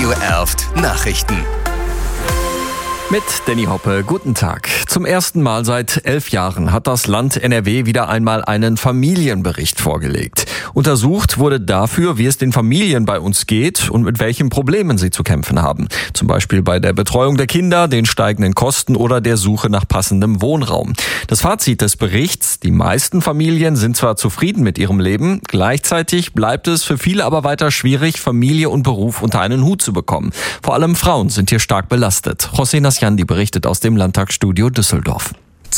Radio Erft Nachrichten. Mit Danny Hoppe, guten Tag. Zum ersten Mal seit 11 Jahren hat das Land NRW wieder einmal einen Familienbericht vorgelegt. Untersucht wurde dafür, wie es den Familien bei uns geht und mit welchen Problemen sie zu kämpfen haben. Zum Beispiel bei der Betreuung der Kinder, den steigenden Kosten oder der Suche nach passendem Wohnraum. Das Fazit des Berichts: Die meisten Familien sind zwar zufrieden mit ihrem Leben, gleichzeitig bleibt es für viele aber weiter schwierig, Familie und Beruf unter einen Hut zu bekommen. Vor allem Frauen sind hier stark belastet. José Nasjandi berichtet aus dem Landtagsstudio Düsseldorf.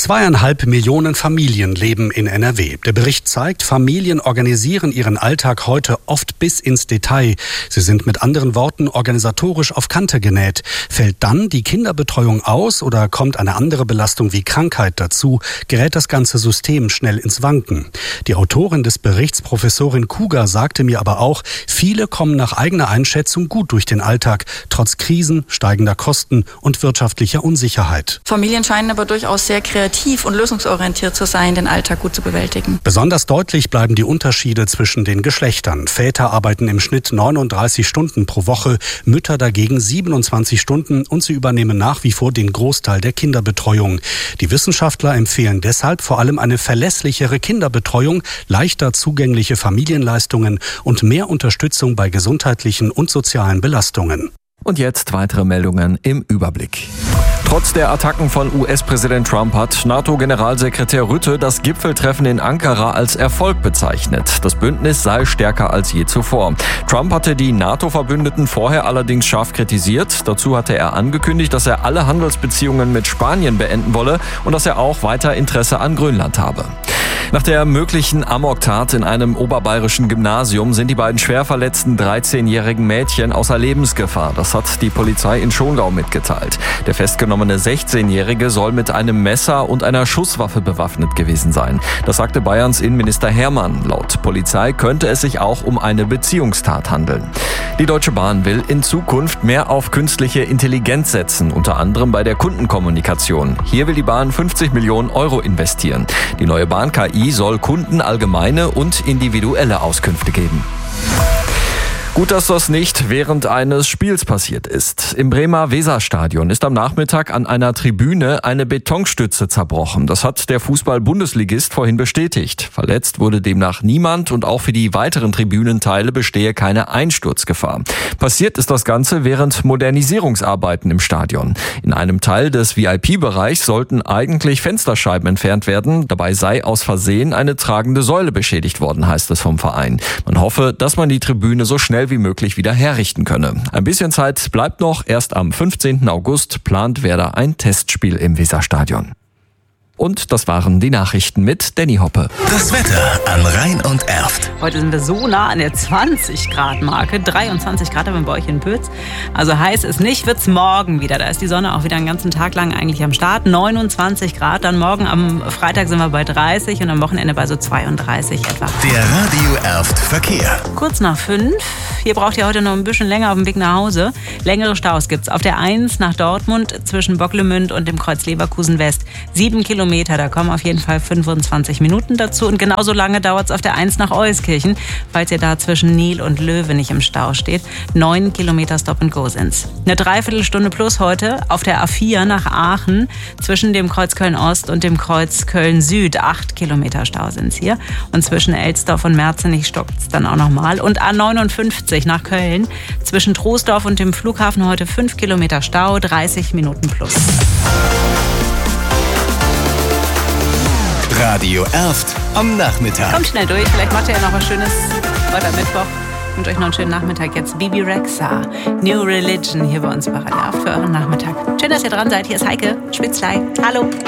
2,5 Millionen Familien leben in NRW. Der Bericht zeigt, Familien organisieren ihren Alltag heute oft bis ins Detail. Sie sind mit anderen Worten organisatorisch auf Kante genäht. Fällt dann die Kinderbetreuung aus oder kommt eine andere Belastung wie Krankheit dazu, gerät das ganze System schnell ins Wanken. Die Autorin des Berichts, Professorin Kuger, sagte mir aber auch, viele kommen nach eigener Einschätzung gut durch den Alltag, trotz Krisen, steigender Kosten und wirtschaftlicher Unsicherheit. Familien scheinen aber durchaus sehr kreativ und lösungsorientiert zu sein, den Alltag gut zu bewältigen. Besonders deutlich bleiben die Unterschiede zwischen den Geschlechtern. Väter arbeiten im Schnitt 39 Stunden pro Woche, Mütter dagegen 27 Stunden und sie übernehmen nach wie vor den Großteil der Kinderbetreuung. Die Wissenschaftler empfehlen deshalb vor allem eine verlässlichere Kinderbetreuung, leichter zugängliche Familienleistungen und mehr Unterstützung bei gesundheitlichen und sozialen Belastungen. Und jetzt weitere Meldungen im Überblick. Trotz der Attacken von US-Präsident Trump hat NATO-Generalsekretär Rutte das Gipfeltreffen in Ankara als Erfolg bezeichnet. Das Bündnis sei stärker als je zuvor. Trump hatte die NATO-Verbündeten vorher allerdings scharf kritisiert. Dazu hatte er angekündigt, dass er alle Handelsbeziehungen mit Spanien beenden wolle und dass er auch weiter Interesse an Grönland habe. Nach der möglichen Amoktat in einem oberbayerischen Gymnasium sind die beiden schwer verletzten 13-jährigen Mädchen außer Lebensgefahr. Das hat die Polizei in Schongau mitgeteilt. Der festgenommene 16-Jährige soll mit einem Messer und einer Schusswaffe bewaffnet gewesen sein. Das sagte Bayerns Innenminister Hermann. Laut Polizei könnte es sich auch um eine Beziehungstat handeln. Die Deutsche Bahn will in Zukunft mehr auf künstliche Intelligenz setzen, unter anderem bei der Kundenkommunikation. Hier will die Bahn 50 Millionen Euro investieren. Die neue Bahn-KI soll Kunden allgemeine und individuelle Auskünfte geben. Gut, dass das nicht während eines Spiels passiert ist. Im Bremer Weserstadion ist am Nachmittag an einer Tribüne eine Betonstütze zerbrochen. Das hat der Fußball-Bundesligist vorhin bestätigt. Verletzt wurde demnach niemand und auch für die weiteren Tribünenteile bestehe keine Einsturzgefahr. Passiert ist das Ganze während Modernisierungsarbeiten im Stadion. In einem Teil des VIP-Bereichs sollten eigentlich Fensterscheiben entfernt werden. Dabei sei aus Versehen eine tragende Säule beschädigt worden, heißt es vom Verein. Man hoffe, dass man die Tribüne so schnell wie möglich wieder herrichten könne. Ein bisschen Zeit bleibt noch. Erst am 15. August plant Werder ein Testspiel im Weserstadion. Und das waren die Nachrichten mit Danny Hoppe. Das Wetter an Rhein und Erft. Heute sind wir so nah an der 20-Grad-Marke. 23 Grad haben wir bei euch in Pütz. Also heiß ist nicht, wird's morgen wieder. Da ist die Sonne auch wieder einen ganzen Tag lang eigentlich am Start. 29 Grad. Dann morgen am Freitag sind wir bei 30 und am Wochenende bei so 32 etwa. Der Radio Erft Verkehr. Kurz nach 5. Hier braucht ihr heute noch ein bisschen länger auf dem Weg nach Hause. Längere Staus gibt's auf der 1 nach Dortmund zwischen Bocklemünd und dem Kreuz Leverkusen West. 7 Kilometer. Da kommen auf jeden Fall 25 Minuten dazu. Und genauso lange dauert es auf der 1 nach Euskirchen, falls ihr da zwischen Nil und Löwe nicht im Stau steht. 9 Kilometer Stop and Go sind's. Eine Dreiviertelstunde plus heute auf der A4 nach Aachen zwischen dem Kreuz Köln-Ost und dem Kreuz Köln-Süd. 8 Kilometer Stau sind's hier. Und zwischen Elsdorf und Merzenich stockt's dann auch nochmal. Und A59 nach Köln zwischen Troisdorf und dem Flughafen heute 5 Kilometer Stau, 30 Minuten plus. Radio Erft am Nachmittag. Kommt schnell durch, vielleicht macht ihr ja noch was Schönes heute am Mittwoch. Ich wünsche euch noch einen schönen Nachmittag. Jetzt Bibi Rexha, New Religion hier bei uns bei Radio Erft für euren Nachmittag. Schön, dass ihr dran seid. Hier ist Heike Spitzlei. Hallo.